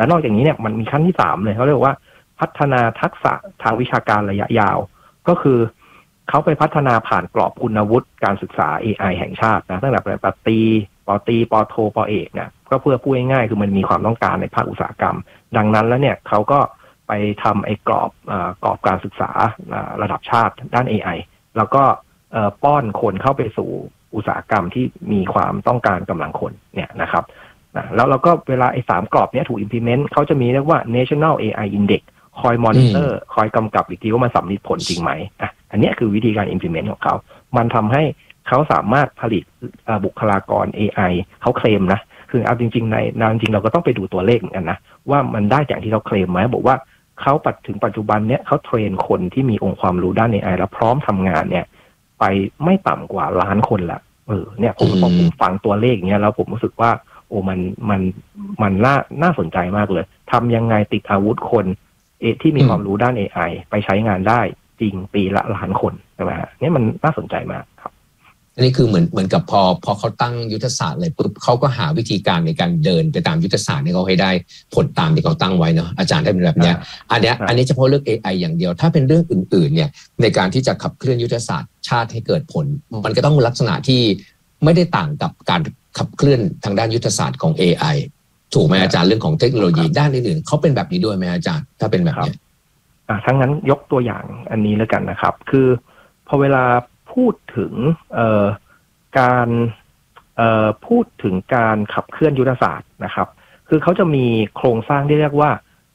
และนอกจากนี้เนี่ยมันมีขั้นที่3เลยเขาเรียกว่าพัฒนาทักษะทางวิชาการระยะยาวก็คือเขาไปพัฒนาผ่านกรอบคุณวุฒิการศึกษา AI แห่งชาตินะตั้งแต่ปตรีปโทปเอกเนี่ยก็เพื่อพูดง่ายๆคือมันมีความต้องการในภาคอุตสาหกรรมดังนั้นแล้วเนี่ยเขาก็ไปทำไอ้กรอบการศึกษาระดับชาติด้าน AI แล้วก็ป้อนคนเข้าไปสู่อุตสาหกรรมที่มีความต้องการกำลังคนเนี่ยนะครับแล้วเราก็เวลาไอ้3กรอบนี้ถูก implement เขาจะมีเรียกว่า National AI Index คอยมอนิเตอร์คอยกำกับอีกทีว่ามันสำลิดผลจริงไหมอันนี้คือวิธีการ implement ของเขามันทำให้เขาสามารถผลิตบุคลากร AI เขาเคลมนะคือเอาจริงๆจริงเราก็ต้องไปดูตัวเลขเหมือนกันนะว่ามันได้อย่างที่เขาเคลมไหมบอกว่าเขาถึงปัจจุบันเนี้ยเขาเทรนคนที่มีองค์ความรู้ด้าน AI แล้วพร้อมทำงานเนี่ยไปไม่ต่ำกว่าล้านคนละเนี่ยผมฟังตัวเลขเนี้ยแล้วผมรู้สึกว่าโอ้มันน่าสนใจมากเลยทำยังไงติดอาวุธคนที่มีความรู้ด้าน AI ไปใช้งานได้จริงปีละล้านคนใช่ไหมฮะนี่มันน่าสนใจมากครับอันนี้คือเหมือนกับพอเขาตั้งยุทธศาสตร์อะไรปุ๊บเขาก็หาวิธีการในการเดินไปตามยุทธศาสตร์ให้เขาให้ได้ผลตามที่เขาตั้งไว้เนาะอาจารย์ถ้าเป็นแบบนี้อันนี้เฉพาะเรื่อง AI อย่างเดียวถ้าเป็นเรื่องอื่นๆเนี่ยในการที่จะขับเคลื่อนยุทธศาสตร์ชาติให้เกิดผลมันก็ต้องลักษณะที่ไม่ได้ต่างกับการขับเคลื่อนทางด้านยุทธศาสตร์ของ AI ถูกไหมอาจารย์เรื่องของเทคโนโลยีด้านอื่นๆเขาเป็นแบบนี้ด้วยไหมอาจารย์ถ้าเป็นแบบนี้ทั้งนั้นยกตัวอย่างอันนี้แล้วกันนะครับคือพอเวลาพูดถึงการพูดถึงการขับเคลื่อนยุทธศาสตร์นะครับคือเขาจะมีโครงสร้างที่เรียกว่า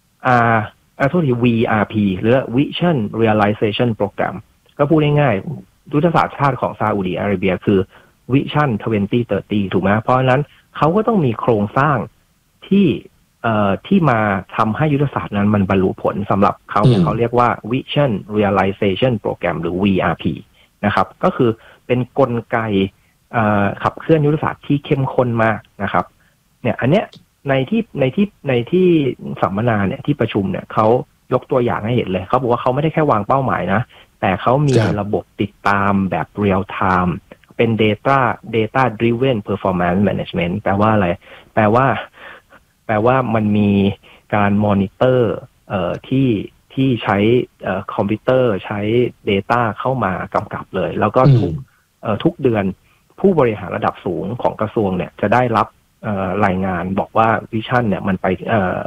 VRP หรือ Vision Realization Program ก็พูดง่ายๆยุทธศาสตร์ชาติของซาอุดิอาระเบียคือ Vision 2030 ถูกไหมเพราะฉะนั้นเขาก็ต้องมีโครงสร้างที่มาทำให้ยุทธศาสตร์นั้นมันบรรลุผลสำหรับเขาเนี่ยเขาเรียกว่า Vision Realization Program หรือ VRP นะครับก็คือเป็นกลไกขับเคลื่อนยุทธศาสตร์ที่เข้มข้นมากนะครับเนี่ยอันเนี้ยในที่สัมมนาเนี่ยที่ประชุมเนี่ยเขายกตัวอย่างให้เห็นเลยเขาบอกว่าเขาไม่ได้แค่วางเป้าหมายนะแต่เขามีระบบติดตามแบบ real time เป็น data driven performance management แปลว่าอะไรแปลว่ามันมีการมอนิเตอร์ที่ใช้คอมพิวเตอร์ใช้ data เข้ามากำกับเลยแล้วก็ทุกเดือนผู้บริหารระดับสูงของกระทรวงเนี่ยจะได้รับรายงานบอกว่าวิชั่นเนี่ยมันไป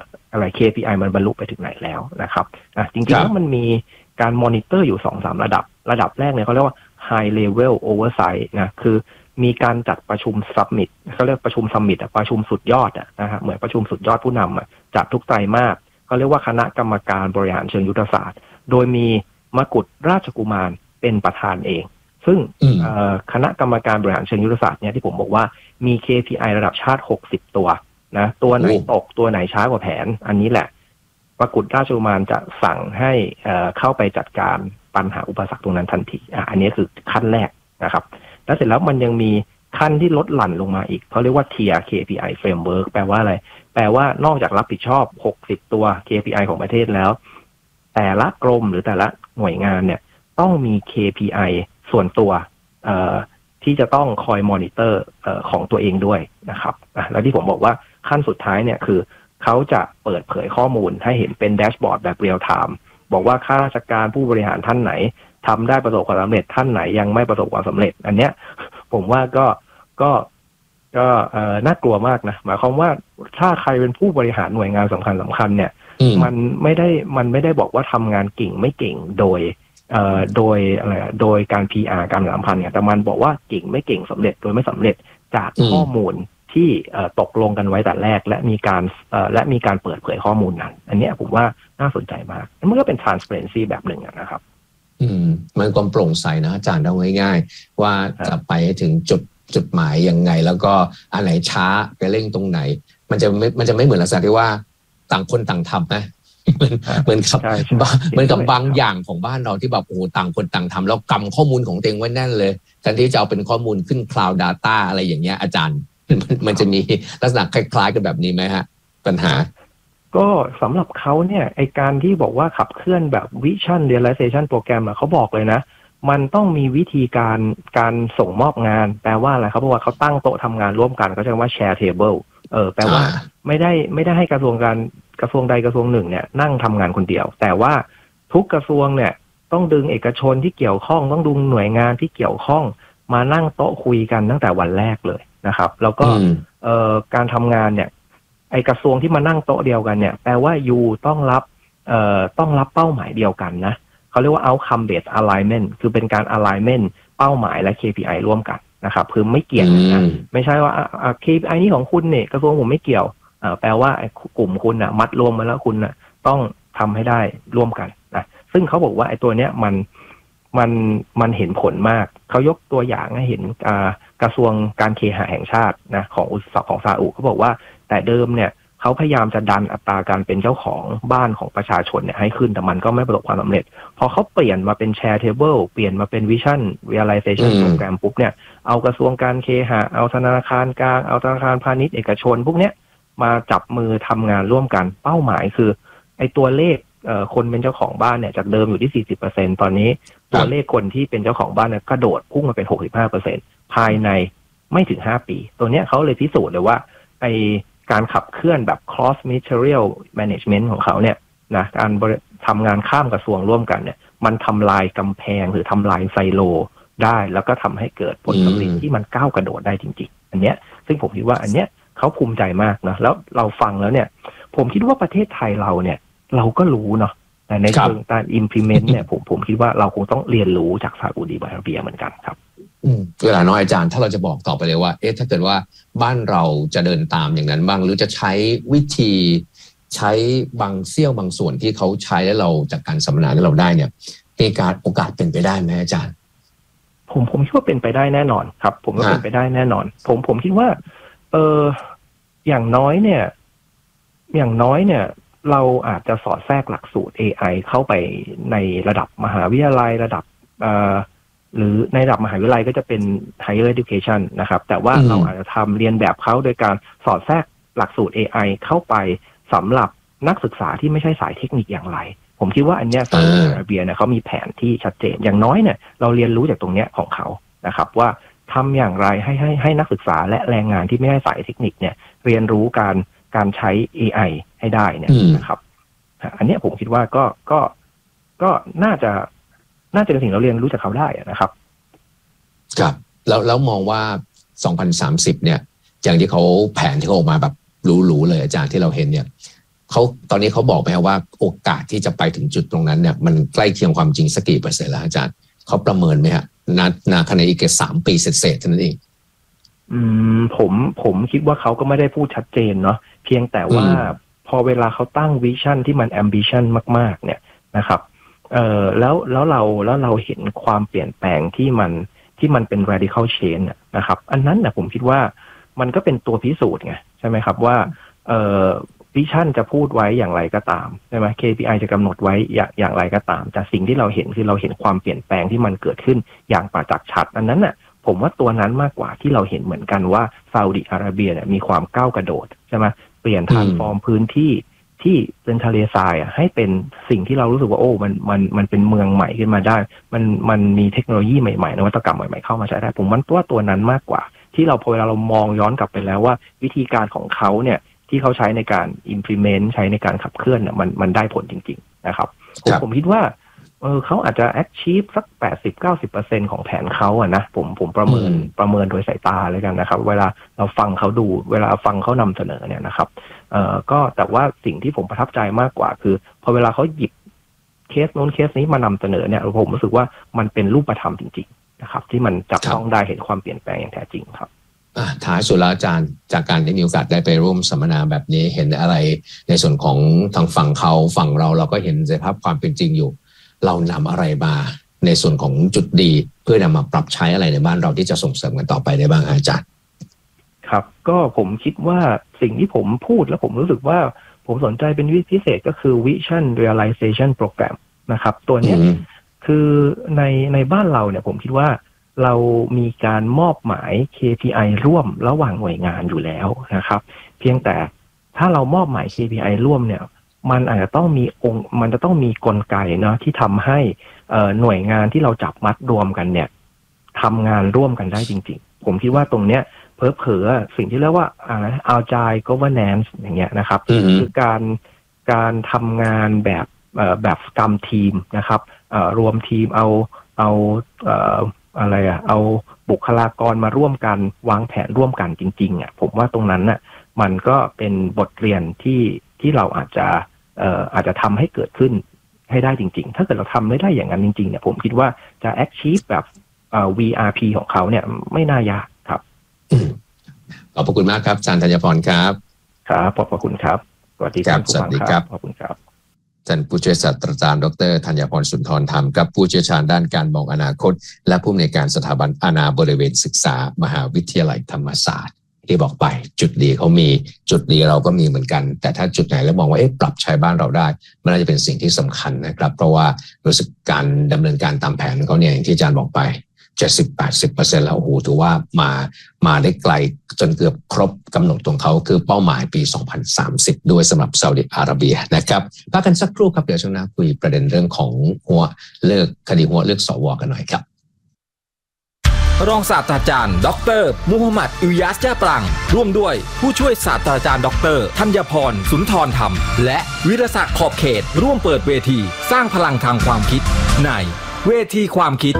KPI มันบรรลุไปถึงไหนแล้วนะครับจริงๆแล้วมันมีการมอนิเตอร์อยู่ 2-3 ระดับแรกเนี่ยเขาเรียกว่า high level oversight นะคือมีการจัดประชุมซัมมิตเขาเรียกประชุมซัมมิตประชุมสุดยอดนะฮะเหมือนประชุมสุดยอดผู้นำจัดทุกไตรมาสเขาเรียกว่าคณะกรรมการบริหารเชิงยุทธศาสตร์โดยมีมกุฎราชกุมารเป็นประธานเองซึ่งคณะกรรมการบริหารเชิงยุทธศาสตร์เนี่ยที่ผมบอกว่ามี KPI ระดับชาติ60ตัวนะตัวไหนตกตัวไหนช้ากว่าแผนอันนี้แหละมกุฎราชกุมารจะสั่งให้เข้าไปจัดการปัญหาอุปสรรคตรงนั้นทันทีอันนี้คือขั้นแรกนะครับแล้วเสร็จแล้วมันยังมีขั้นที่ลดหลั่นลงมาอีกเขาเรียกว่า Tier KPI Framework แปลว่าอะไรแปลว่านอกจากรับผิดชอบ60ตัว KPI ของประเทศแล้วแต่ละกรมหรือแต่ละหน่วยงานเนี่ยต้องมี KPI ส่วนตัวที่จะต้องคอยมอนิเตอร์ของตัวเองด้วยนะครับแล้วที่ผมบอกว่าขั้นสุดท้ายเนี่ยคือเขาจะเปิดเผยข้อมูลให้เห็นเป็นแดชบอร์ดแบบเรียลไทม์บอกว่าข้าราชการผู้บริหารท่านไหนทำได้ประสบความสำเร็จท่านไหนยังไม่ประสบความสำเร็จอันเนี้ยผมว่าก็น่ากลัวมากนะหมายความว่าถ้าใครเป็นผู้บริหารหน่วยงานสำคัญเนี่ยมันไม่ได้บอกว่าทำงานเก่งไม่เก่งโดยการ PR การสัมพันธ์เนี่ยแต่มันบอกว่าเก่งไม่เก่งสำเร็จโดยไม่สำเร็จจากข้อมูลที่ตกลงกันไว้แต่แรกและมีการเปิดเผยข้อมูลนั้นอันนี้ผมว่าน่าสนใจมากมันก็เป็น transparency แบบหนึ่งนะครับมันความโปร่งใสนะอาจารย์เอาง่ายๆว่าจะไปถึงจุดหมายยังไงแล้วก็อันไหนช้าไปเร่งตรงไหนมันจะไม่เหมือนลักษณะที่ว่าต่างคนต่างทำนะเหมือนกับบางอย่างของบ้านเราที่แบบโอ้ต่างคนต่างทำแล้วกำข้อมูลของตัวเองไว้แน่นเลยแทนที่จะเอาเป็นข้อมูลขึ้น Cloud Data อะไรอย่างเงี้ยอาจารย์มันจะมีลักษณะคล้ายๆกันแบบนี้ไหมฮะปัญหาก็สำหรับเขาเนี่ยไอการที่บอกว่าขับเคลื่อนแบบ Vision Realization Program เขาบอกเลยนะมันต้องมีวิธีการส่งมอบงานแปลว่าอะไรเขาบอกว่าเขาตั้งโต๊ะทำงานร่วมกันเขาเรียกว่า Share Table แปลว่าไม่ได้ให้กระทรวงกระทรวงใดกระทรวงหนึ่งเนี่ยนั่งทำงานคนเดียวแต่ว่าทุกกระทรวงเนี่ยต้องดึงเอกชนที่เกี่ยวข้องต้องดึงหน่วยงานที่เกี่ยวข้องมานั่งโต๊ะคุยกันตั้งแต่วันแรกเลยนะครับแล้วก็การทำงานเนี่ยไอกระทรวงที่มานั่งโต๊ะเดียวกันเนี่ยแปลว่ายูต้องรับเป้าหมายเดียวกันนะเขาเรียกว่า outcome based alignment คือเป็นการ alignment เป้าหมายและ KPI ร่วมกันนะครับคือไม่เกี่ยงนะไม่ใช่ว่าKPI นี้ของคุณเนี่ยกระทรวงผมไม่เกี่ยวแปลว่ากลุ่มคุณมัดรวมมาแล้วคุณต้องทำให้ได้ร่วมกันนะซึ่งเขาบอกว่าไอ้ตัวเนี้ยมันเห็นผลมากเขายกตัวอย่างให้เห็นกระทรวงการเคหะแห่งชาตินะของซาอุเขาบอกว่าแต่เดิมเนี่ยเขาพยายามจะดันอัตราการเป็นเจ้าของบ้านของประชาชนเนี่ยให้ขึ้นแต่มันก็ไม่ประสบความสำเร็จพอเขาเปลี่ยนมาเป็น Share Table เปลี่ยนมาเป็น Vision Realization Program ปุ๊บเนี่ยเอากระทรวงการเคหะเอาธนาคารกลางเอาธนาคารพาณิชย์เอกชนพวกเนี้ยมาจับมือทำงานร่วมกันเป้าหมายคือไอ้ตัวเลขคนเป็นเจ้าของบ้านเนี่ยจากเดิมอยู่ที่ 40% ตอนนี้ตัวเลขคนที่เป็นเจ้าของบ้านเนี่ยกระโดดพุ่งมาเป็น 65% ภายในไม่ถึง5ปีตัวเนี้ยเขาเลยพิสูจน์เลยว่าไอการขับเคลื่อนแบบ cross material management ของเขาเนี่ยนะการทำงานข้ามกระทรวงร่วมกันเนี่ยมันทำลายกำแพงหรือทำลายไซโลได้แล้วก็ทำให้เกิดผลผลิตที่มันก้าวกระโดดได้จริงๆอันเนี้ยซึ่งผมคิดว่าอันเนี้ยเขาภูมิใจมากนะแล้วเราฟังแล้วเนี่ยผมคิดว่าประเทศไทยเราเนี่ยเราก็รู้เนาะแต่ในเชิงการ implement เนี่ยผมคิดว่าเราคงต้องเรียนรู้จากซาอุดิอาระเบียเหมือนกันครับเวลาน้อยอาจารย์ถ้าเราจะบอกต่อไปเลยว่าถ้าเกิดว่าบ้านเราจะเดินตามอย่างนั้นบ้างหรือจะใช้วิธีใช้บางเสี้ยวบางส่วนที่เขาใช้แล้วเราจากการสัมมนาที่เราได้เนี่ยมีการโอกาสเป็นไปได้ไหมอาจารย์ผมคิดว่าเป็นไปได้แน่นอนครับผมว่าเป็นไปได้แน่นอนผมคิดว่าอย่างน้อยเนี่ยเราอาจจะสอดแทรกหลักสูตร AI เข้าไปในระดับมหาวิทยาลัยระดับหรือในระดับมหาวิทยาลัยก็จะเป็น higher education นะครับแต่ว่าเราอาจจะทำเรียนแบบเขาโดยการสอดแทรกหลักสูตร AI เข้าไปสำหรับนักศึกษาที่ไม่ใช่สายเทคนิคอย่างไรผมคิดว่าอันเนี้ยซาอุดิอาระเบียเนี่ยเขามีแผนที่ชัดเจนอย่างน้อยเนี่ยเราเรียนรู้จากตรงเนี้ยของเขานะครับว่าทำอย่างไรให้นักศึกษาและแรงงานที่ไม่ใช่สายเทคนิคเนี่ยเรียนรู้การใช้ AI ให้ได้เนี่ยนะครับอันนี้ผมคิดว่าก็น่าจะเป็นสิ่งเราเรียนรู้จากเขาได้นะครับครับแล้วมองว่า2030เนี่ยอย่างที่เขาแผนที่เขาออกมาแบบหรูๆเลยอาจารย์ที่เราเห็นเนี่ยเขาตอนนี้เขาบอกไหมว่าโอกาสที่จะไปถึงจุดตรงนั้นเนี่ยมันใกล้เคียงความจริงสักกี่เปอร์เซ็นต์แล้วอาจารย์เขาประเมินไหมฮะนาขณะอีก3 ปีเศษๆเท่านั้นเองผมคิดว่าเขาก็ไม่ได้พูดชัดเจนเนาะเพียงแต่ว่าพอเวลาเขาตั้งวิชั่นที่มัน ambition มากๆเนี่ยนะครับแล้วเราเห็นความเปลี่ยนแปลงที่มันเป็น radical change นะครับอันนั้นนะผมคิดว่ามันก็เป็นตัวพิสูจน์ไงใช่ไหมครับว่าวิชั่นจะพูดไว้อย่างไรก็ตามใช่ไหม KPI จะกำหนดไว้อย่างไรก็ตามแต่สิ่งที่เราเห็นคือเราเห็นความเปลี่ยนแปลงที่มันเกิดขึ้นอย่างประจักษ์ชัดอันนั้นน่ะผมว่าตัวนั้นมากกว่าที่เราเห็นเหมือนกันว่าซาอุดิอาระเบียเนี่ยมีความก้าวกระโดดใช่ไหมเปลี่ยนทรานส์ฟอร์มพื้นที่ที่เป็นทะเลทรายให้เป็นสิ่งที่เรารู้สึกว่าโอ้มันเป็นเมืองใหม่ขึ้นมาได้มันมีเทคโนโลยีใหม่ๆนวัตกรรมใหม่ๆเข้ามาใช้ได้ผมว่าตัวนั้นมากกว่าที่เราพอเวลาเรามองย้อนกลับไปแล้วว่าวิธีการของเขาเนี่ยที่เขาใช้ในการ implement ใช้ในการขับเคลื่อนมันได้ผลจริงๆนะครับผมคิดว่าเขาอาจจะ achieve สัก 80-90% ของแผนเขาอะนะผมประเมินโดยสายตาเลยกันนะครับเวลาเราฟังเขาดูเวลาฟังเขานำเสนอเนี่ยนะครับก็แต่ว่าสิ่งที่ผมประทับใจมากกว่าคือพอเวลาเขาหยิบเคสโน้นเคสนี้มานำเสนอเนี่ยผมรู้สึกว่ามันเป็นรูปธรรมจริงๆนะครับที่มันจับต้องได้เห็นความเปลี่ยนแปลงอย่างแท้จริงครับท้ายสุดแล้วอาจารย์จากการได้มีโอกาสได้ไปร่วมสัมมนาแบบนี้เห็นอะไรในส่วนของทางฝั่งเขาฝั่งเราก็เห็นสภาพความเป็นจริงอยู่เรานำอะไรมาในส่วนของจุดดีเพื่อนำมาปรับใช้อะไรในบ้านเราที่จะส่งเสริมกันต่อไปได้บ้างอาจารย์ครับก็ผมคิดว่าสิ่งที่ผมพูดแล้วผมรู้สึกว่าผมสนใจเป็นพิเศษก็คือ Vision Realization Program นะครับตัวนี้คือในบ้านเราเนี่ยผมคิดว่าเรามีการมอบหมาย KPI ร่วมระหว่างหน่วยงานอยู่แล้วนะครับเพียงแต่ถ้าเรามอบหมาย KPI ร่วมเนี่ยมันอาจจะต้องมีมันจะต้องมีกลไกเนาะที่ทำให้หน่วยงานที่เราจับมัดรวมกันเนี่ยทำงานร่วมกันได้จริงๆผมคิดว่าตรงเนี้ยเผลอๆสิ่งที่เรียกว่าagile governance อย่างเงี้ยนะครับคือการทำงานแบบสกรัมทีมนะครับรวมทีมเอาบุคลากรมาร่วมกันวางแผนร่วมกันจริงๆผมว่าตรงนั้นน่ะมันก็เป็นบทเรียนที่เราอาจจะทำให้เกิดขึ้นให้ได้จริงๆถ้าเกิดเราทำไม่ได้อย่างนั้นจริงๆเนี่ยผมคิดว่าจะ achieve แบบVRP ของเขาเนี่ยไม่น่ายากครับขอบพระคุณมากครับอาจารย์ธัญพรครับครับขอบพระคุณครับสวัสดีครับสวัสดีครับขอบคุณครับท่านผู้ช่วยศาสตราจารย์ดร.ธัญพรสุนทรธรรมกับผู้เชี่ยวชาญด้านการมองอนาคตและผู้อำนวยการสถาบันอาณาบริเวณศึกษามหาวิทยาลัยธรรมศาสตร์ที่บอกไปจุดดีเขามีจุดดีเราก็มีเหมือนกันแต่ถ้าจุดไหนแล้วมองว่าปรับใช้บ้านเราได้มันน่าจะเป็นสิ่งที่สำคัญนะครับเพราะว่ารู้สึกการดำเนินการตามแผนเขาเนี่ยอย่างที่อาจารย์บอกไป 70-80% แล้วโอ้โหถือว่ามาได้ไกลจนเกือบครบกำหนดของเขาคือเป้าหมายปี 2030 ด้วยสำหรับซาอุดิอาระเบียนะครับพักกันสักครู่ครับเดี๋ยวช่วงหน้าคุยประเด็นเรื่องของคดีหัวเลือกสวกันหน่อยครับรองศาสตราจารย์ดร.มูฮัมหมัด อิลยาส แจ้ปรังร่วมด้วยผู้ช่วยศาสตราจารย์ดร.ธัญพรสุนทรธรรมและวิรศักดิ์ขอบเขตร่วมเปิดเวทีสร้างพลังทางความคิดในเวทีความคิด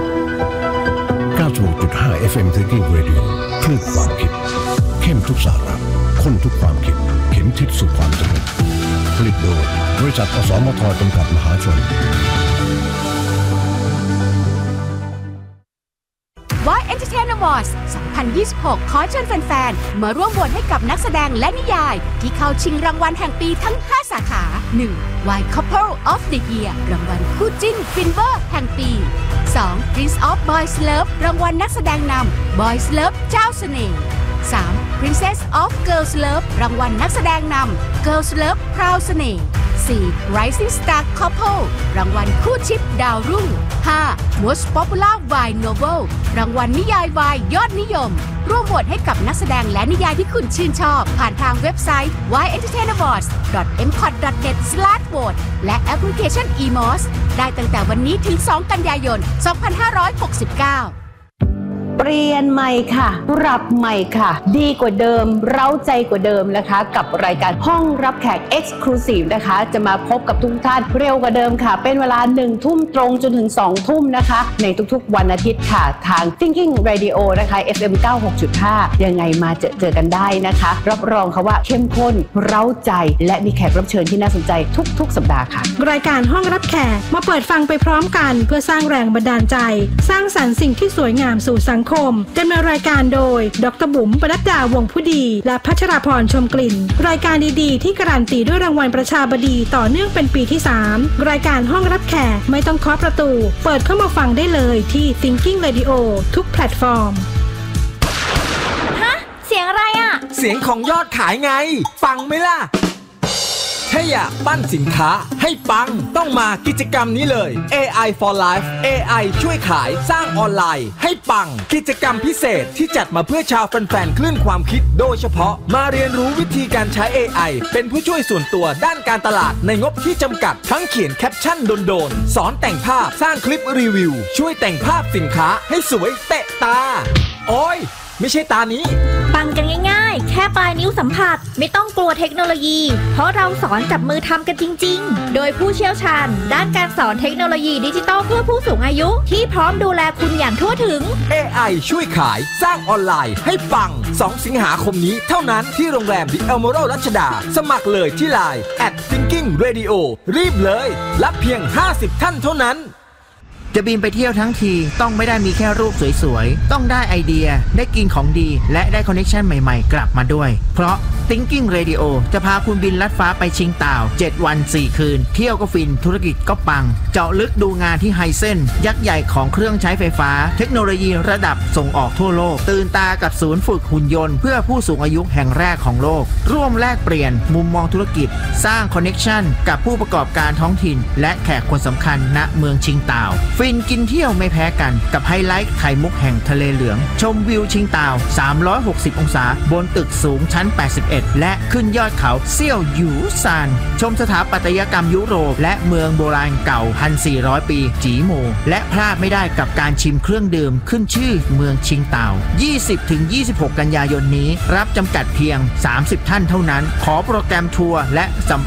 96.5 FM Thinking Radio คลื่นความคิดเข้มทุกสาระข้นทุกความคิดเข็มทิศสู่ความสำเร็จผลิตโดยบริษัทอสมทจำกัดมหาชน Voice Entertainment Awards 2026 ขอเชิญแฟนๆ มาร่วมโหวตให้กับนักแสดงและนิยายที่เข้าชิงรางวัลแห่งปีทั้ง 5 สาขา 1. Why Couple of the Year รางวัลคู่จิ้นฟินเวอร์แห่งปี 2. Prince of Boys Love รางวัลนักแสดงนำ Boys Love เจ้าเสน่ห์ 3. Princess of Girls Love รางวัลนักแสดงนำ Girls Love พราวเสน่ห์ 4. Rising Star Couple รางวัลคู่ชิปดาวรุ่ง 5. Most Popular Wine Novel รางวัลนิยายวายยอดนิยมร่วมโหวตให้กับนักแสดงและนิยายที่คุณชื่นชอบผ่านทางเว็บไซต์ wyentertainawards.mcot.net/vote และแอปพลิเคชัน eMOS ได้ตั้งแต่วันนี้ถึง 2 กันยายน 2569 เปลี่ยนใหม่ค่ะปรับใหม่ค่ะดีกว่าเดิมเร้าใจกว่าเดิมนะคะกับรายการห้องรับแขก Exclusive นะคะจะมาพบกับทุกท่านเร็วกว่าเดิมค่ะเป็นเวลา 1 ทุ่มตรงจนถึง 2 ทุ่มนะคะในทุกๆวันอาทิตย์ค่ะทาง Thinking Radio นะคะ FM 96.5 ยังไงมาเจอกันได้นะคะรับรองค่ะว่าเข้มข้นเร้าใจและมีแขกรับเชิญที่น่าสนใจทุกสัปดาห์ค่ะรายการห้องรับแขกมาเปิดฟังไปพร้อมกันเพื่อสร้างแรงบันดาลใจสร้างสรรค์สิ่งที่สวยงามสู่สังคมดำเนินรายการโดยดร.บุ๋มปนัดดาวงผู้ดีและพัชราพรชมกลิ่นรายการดีๆที่การันตีด้วยรางวัลประชาบดีต่อเนื่องเป็นปีที่ 3รายการห้องรับแขกไม่ต้องเคาะประตูเปิดเข้ามาฟังได้เลยที่ Thinking Radio ทุกแพลตฟอร์มฮะเสียงอะไรอ่ะเสียงของยอดขายไงฟังไหมล่ะถ้าอยากปั้นสินค้าให้ปังต้องมากิจกรรมนี้เลย AI for Life AI ช่วยขายสร้างออนไลน์ให้ปังกิจกรรมพิเศษที่จัดมาเพื่อชาวแฟนๆคลื่นความคิดโดยเฉพาะมาเรียนรู้วิธีการใช้ AI เป็นผู้ช่วยส่วนตัวด้านการตลาดในงบที่จำกัดทั้งเขียนแคปชั่นโดนๆสอนแต่งภาพสร้างคลิปรีวิวช่วยแต่งภาพสินค้าให้สวยเตะตาโอ้ยไม่ใช่ตานี้ปังกันง่ายๆแค่ปลายนิ้วสัมผัสไม่ต้องกลัวเทคโนโลยีเพราะเราสอนจับมือทำกันจริงๆโดยผู้เชี่ยวชาญด้านการสอนเทคโนโลยีดิจิทัลเพื่อผู้สูงอายุที่พร้อมดูแลคุณอย่างทั่วถึง AI ช่วยขายสร้างออนไลน์ให้ปัง2 สิงหาคมนี้เท่านั้นที่โรงแรม The Emerald รัชดาสมัครเลยที่ LINE @Thinking Radio รีบเลยรับเพียง50ท่านเท่านั้นจะบินไปเที่ยวทั้งทีต้องไม่ได้มีแค่รูปสวยๆต้องได้ไอเดียได้กินของดีและได้คอนเนคชั่นใหม่ๆกลับมาด้วยเพราะ Thinking Radio จะพาคุณบินลัดฟ้าไปชิงต่าว7 วัน 4 คืนเที่ยวก็ฟินธุรกิจก็ปังเจาะลึกดูงานที่ไฮเซนยักษ์ใหญ่ของเครื่องใช้ไฟฟ้าเทคโนโลยีระดับส่งออกทั่วโลกตื่นตากับศูนย์ฝึกหุ่นยนต์เพื่อผู้สูงอายุแห่งแรกของโลกร่วมแลกเปลี่ยนมุมมองธุรกิจสร้างคอนเนคชั่นกับผู้ประกอบการท้องถิ่นและแขกคนสำคัญณเมืองชิงต่าวฟินกินเที่ยวไม่แพ้กันกับไฮไลท์ไข่มุกแห่งทะเลเหลืองชมวิวชิงต่าว360องศาบนตึกสูงชั้น81และขึ้นยอดเขาเซี่ยวหยูซานชมสถาปัตยกรรมยุโรปและเมืองโบราณเก่า 1,400 ปีจีโมและพลาดไม่ได้กับการชิมเครื่องดื่มขึ้นชื่อเมืองชิงต่าว 20-26 กันยายนนี้รับจำกัดเพียง30ท่านเท่านั้นขอโปรแกรมทัวร์และสัม